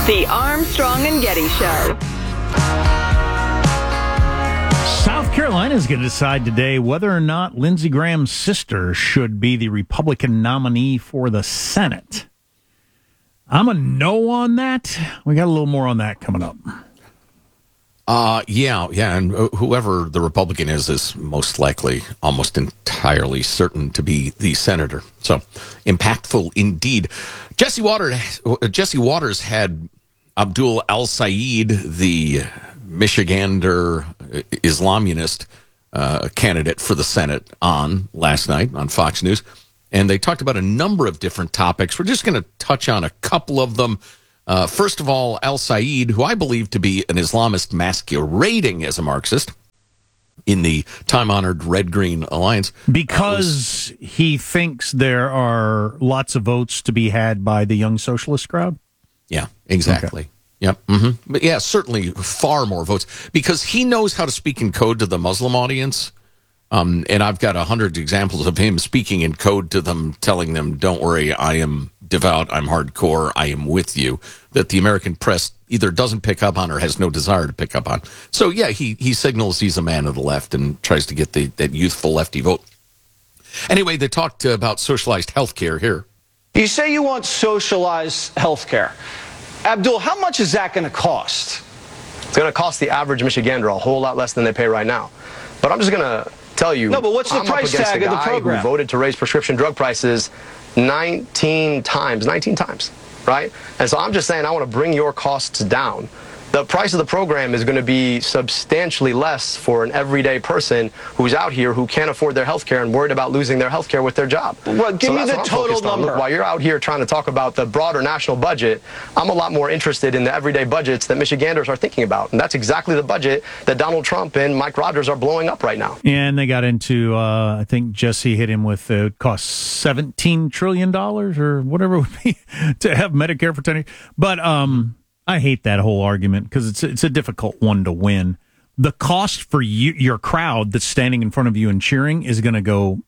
The Armstrong and Getty Show. South Carolina is going to decide today whether or not Lindsey Graham's sister should be the Republican nominee for the Senate. I'm a no on that. We got a little more on that coming up. Yeah, and whoever the Republican is most likely, almost entirely certain to be the senator. So, impactful indeed. Jesse Waters had Abdul al-Sayed, the Michigander Islamist candidate for the Senate, on last night on Fox News. And they talked about a number of different topics. We're just going to touch on a couple of them. First of all, al-Sayed, who I believe to be an Islamist masquerading as a Marxist in the time-honored Red-Green Alliance. Because he thinks there are lots of votes to be had by the young socialist crowd? Yeah, exactly. Okay. Yep. Mm-hmm. But yeah, certainly far more votes. Because he knows how to speak in code to the Muslim audience. And I've got 100 examples of him speaking in code to them, telling them, don't worry, I am devout, I'm hardcore, I am with you, that the American press either doesn't pick up on or has no desire to pick up on. So, yeah, he signals he's a man of the left and tries to get that youthful lefty vote. Anyway, they talked about socialized health care here. You say you want socialized health care. Abdul, how much is that going to cost? It's going to cost the average Michigander a whole lot less than they pay right now. But I'm just going to tell you, no, but what's the price tag of the program? Who voted to raise prescription drug prices 19 times, right? And so I'm just saying I want to bring your costs down. The price of the program is going to be substantially less for an everyday person who's out here who can't afford their health care and worried about losing their health care with their job. Well, give me the total number. Look, while you're out here trying to talk about the broader national budget, I'm a lot more interested in the everyday budgets that Michiganders are thinking about. And that's exactly the budget that Donald Trump and Mike Rogers are blowing up right now. And they got into, I think Jesse hit him with it costs $17 trillion or whatever it would be to have Medicare for 10 years. But, I hate that whole argument because it's a difficult one to win. The cost for your crowd that's standing in front of you and cheering is going to go,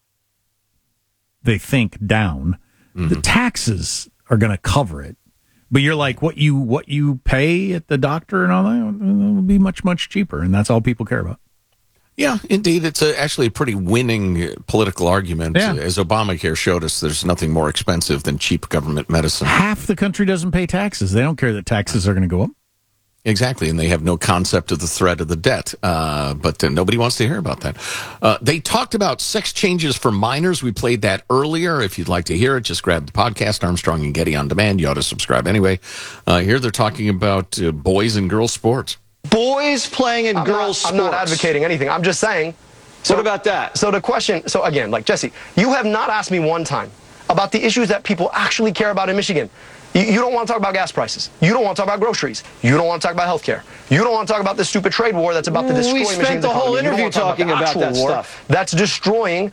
they think, down. Mm-hmm. The taxes are going to cover it. But you're like, what you pay at the doctor and all that will be much, much cheaper. And that's all people care about. Yeah, indeed. It's actually a pretty winning political argument. Yeah. As Obamacare showed us, there's nothing more expensive than cheap government medicine. Half the country doesn't pay taxes. They don't care that taxes are going to go up. Exactly, and they have no concept of the threat of the debt. But nobody wants to hear about that. They talked about sex changes for minors. We played that earlier. If you'd like to hear it, just grab the podcast, Armstrong and Getty on Demand. You ought to subscribe anyway. Here they're talking about boys and girls sports. Boys playing in girls' sports. I'm not advocating anything. I'm just saying. So what about that? So the question, so again, like Jesse, you have not asked me one time about the issues that people actually care about in Michigan. You don't want to talk about gas prices. You don't want to talk about groceries. You don't want to talk about health care. You don't want to talk about this stupid trade war that's about to destroy Michigan's economy. We spent the whole interview talking about that stuff. That's destroying...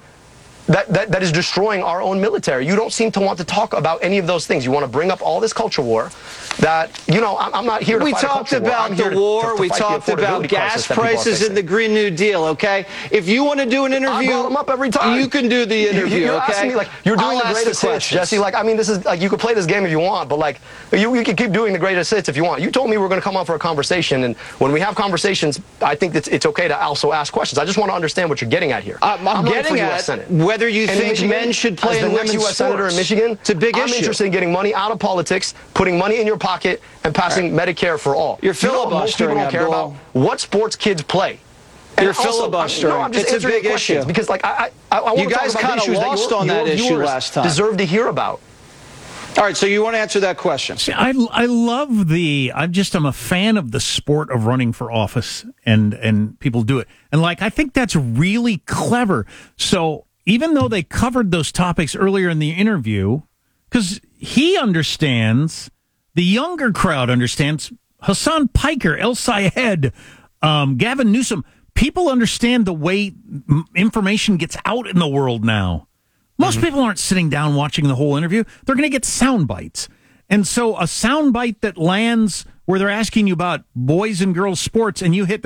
That is destroying our own military. You don't seem to want to talk about any of those things. You want to bring up all this culture war that, I'm not here to fight a culture war. We talked about the war. We talked about gas prices and the Green New Deal, okay? If you want to do an interview, I brought them up every time. You can do the interview, you're okay? Asking me, like, you're doing the greatest hits, Jesse. Like, I mean, this is, like, you could play this game if you want, but, like, you can keep doing the greatest hits if you want. You told me we're going to come on for a conversation, and when we have conversations, I think it's okay to also ask questions. I just want to understand what you're getting at here. I'm getting at whether you think men should play in women's U.S. Senator in Michigan, it's a big issue. I'm interested in getting money out of politics, putting money in your pocket, and passing Medicare for all. You're filibustering, most people don't care about what sports kids play. You're filibustering. It's a big issue. Because, like, I want you guys kind of lost on that issue last time. Deserve to hear about. All right, so you want to answer that question? See, I love I'm a fan of the sport of running for office, and people do it, and like I think that's really clever. So even though they covered those topics earlier in the interview, because he understands, the younger crowd understands, Hassan Piker, El Sayed, Gavin Newsom, people understand the way information gets out in the world now. Most people aren't sitting down watching the whole interview. They're going to get sound bites. And so a sound bite that lands where they're asking you about boys and girls sports and you hit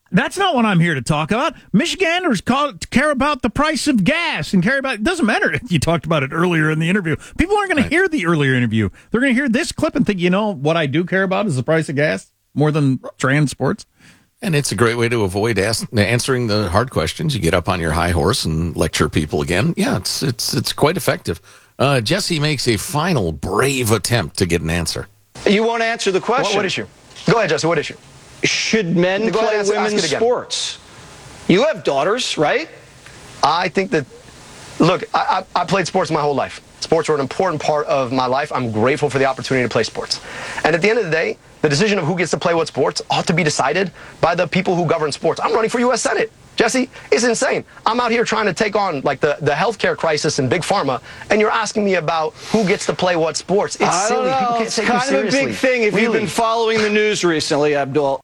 That's not what I'm here to talk about. Michiganders care about the price of gas and care about, it doesn't matter if you talked about it earlier in the interview. People aren't going to hear the earlier interview. They're going to hear this clip and think, what I do care about is the price of gas more than transports. And it's a great way to avoid answering the hard questions. You get up on your high horse and lecture people again. Yeah, it's quite effective. Jesse makes a final brave attempt to get an answer. You won't answer the question. What issue? Go ahead, Jesse. What issue? Should men Go ahead, play ask women's it again. sports? You have daughters, right? I think that, look, I played sports my whole life. Sports were an important part of my life. I'm grateful for the opportunity to play sports. And at the end of the day, the decision of who gets to play what sports ought to be decided by the people who govern sports. I'm running for U.S. Senate. Jesse, it's insane. I'm out here trying to take on like the healthcare crisis in big pharma, and you're asking me about who gets to play what sports. It's I don't silly. know. People can't It's take me kind of a seriously. big thing if you've Really. been following the news recently, Abdul.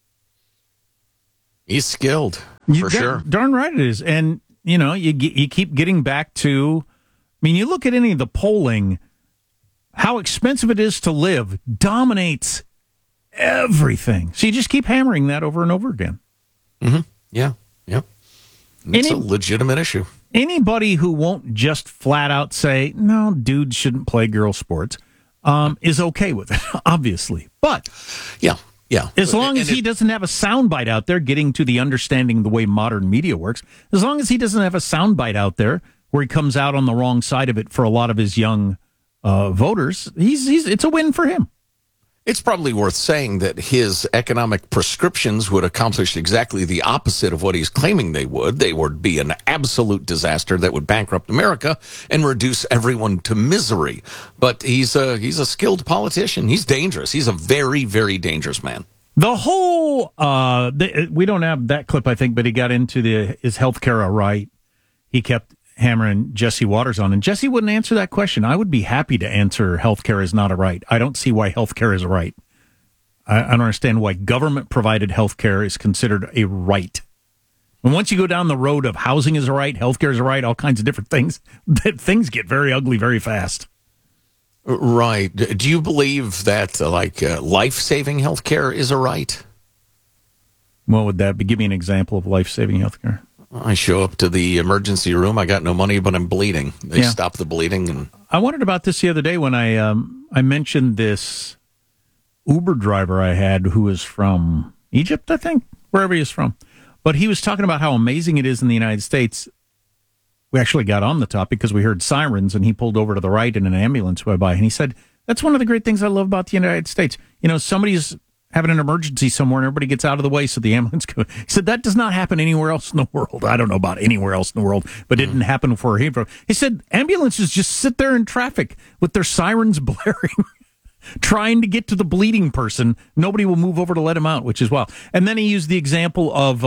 He's skilled, for sure. Darn right it is. And, you keep getting back to, you look at any of the polling, how expensive it is to live dominates everything. So you just keep hammering that over and over again. Mm-hmm. Yeah. It's a legitimate issue. Anybody who won't just flat out say, no, dudes shouldn't play girl sports, is okay with it, obviously. But Yeah. as long as he doesn't have a soundbite out there getting to the understanding the way modern media works, as long as he doesn't have a soundbite out there where he comes out on the wrong side of it for a lot of his young voters, it's a win for him. It's probably worth saying that his economic prescriptions would accomplish exactly the opposite of what he's claiming they would. They would be an absolute disaster that would bankrupt America and reduce everyone to misery. But he's a skilled politician. He's dangerous. He's a very, very dangerous man. The whole we don't have that clip, I think, but he got into is healthcare a right? He kept hammering Jesse Waters on, and Jesse wouldn't answer that question. I would be happy to answer healthcare is not a right. I don't see why healthcare is a right. I don't understand why government-provided healthcare is considered a right. And once you go down the road of housing is a right, healthcare is a right, all kinds of different things, things get very ugly very fast. Right. Do you believe that life-saving healthcare is a right? What would that be? Give me an example of life-saving healthcare. I show up to the emergency room. I got no money, but I'm bleeding. They stop the bleeding. And I wondered about this the other day when I mentioned this Uber driver I had who was from Egypt, I think, wherever he is from. But he was talking about how amazing it is in the United States. We actually got on the topic because we heard sirens, and he pulled over to the right and an ambulance went by. And he said, that's one of the great things I love about the United States. Somebody's having an emergency somewhere and everybody gets out of the way so the ambulance goes. He said that does not happen anywhere else in the world. I don't know about anywhere else in the world, but it didn't happen for him. He said ambulances just sit there in traffic with their sirens blaring, trying to get to the bleeding person. Nobody will move over to let him out, which is wild. And then he used the example of,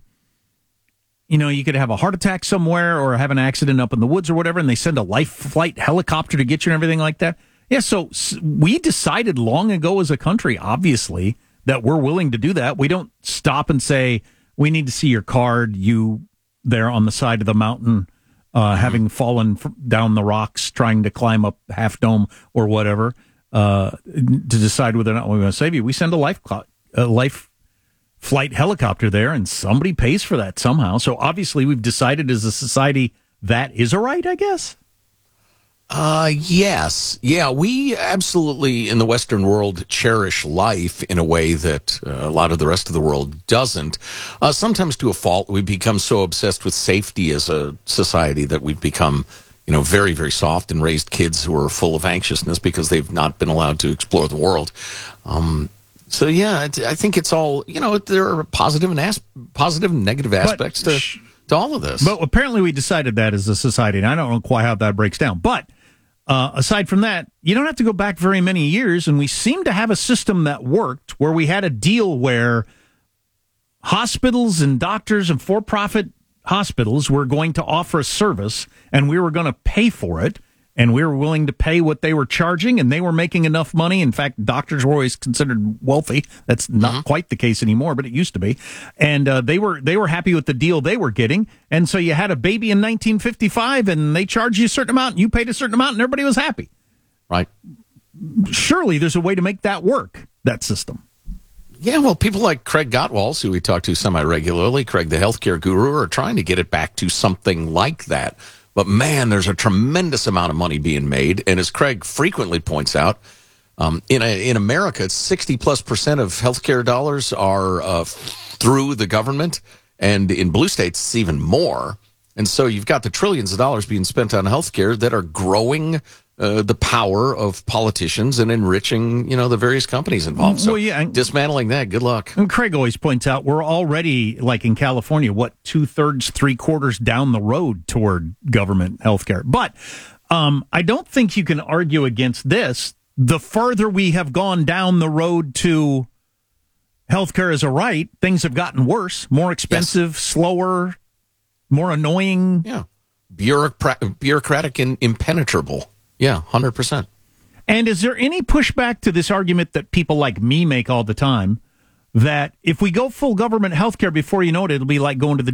you could have a heart attack somewhere or have an accident up in the woods or whatever, and they send a life flight helicopter to get you and everything like that. Yeah, so we decided long ago as a country, obviously, that we're willing to do that. We don't stop and say, we need to see your card, you there on the side of the mountain, having fallen down the rocks, trying to climb up Half Dome or whatever, to decide whether or not we're going to save you. We send a life flight helicopter there, and somebody pays for that somehow. So obviously we've decided as a society that is a right, I guess. Yes. Yeah, we absolutely in the Western world cherish life in a way that a lot of the rest of the world doesn't. Sometimes to a fault, we become so obsessed with safety as a society that we've become, very, very soft and raised kids who are full of anxiousness because they've not been allowed to explore the world. So, yeah, I think it's all, there are positive and negative aspects to all of this. But apparently we decided that as a society, and I don't know quite how that breaks down. But aside from that, you don't have to go back very many years, and we seem to have a system that worked where we had a deal where hospitals and doctors and for-profit hospitals were going to offer a service, and we were going to pay for it, and we were willing to pay what they were charging, and they were making enough money. In fact, doctors were always considered wealthy. That's not quite the case anymore, but it used to be. And they were happy with the deal they were getting. And so you had a baby in 1955, and they charged you a certain amount, and you paid a certain amount, and everybody was happy. Right. Surely there's a way to make that work, that system. Yeah, well, people like Craig Gottwals, who we talk to semi-regularly, Craig the healthcare guru, are trying to get it back to something like that. But man, there's a tremendous amount of money being made. And as Craig frequently points out, in America, 60+% of healthcare dollars are through the government. And in blue states, it's even more. And so you've got the trillions of dollars being spent on healthcare that are growing the power of politicians and enriching, the various companies involved. So dismantling that, good luck. And Craig always points out we're already, like in California, 2/3, 3/4 down the road toward government healthcare. But I don't think you can argue against this. The further we have gone down the road to healthcare as a right, things have gotten worse, more expensive, slower, more annoying. Yeah. Bureaucratic and impenetrable. Yeah, 100%. And is there any pushback to this argument that people like me make all the time, that if we go full government healthcare, before you know it, it'll be like going to the